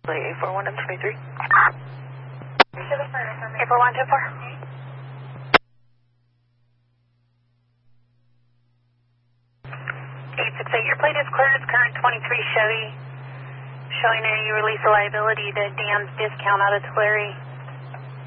A4123. 4124. Your plate is cleared as current 23 Chevy, showing any release of liability to Dan's Discount out of Tulare.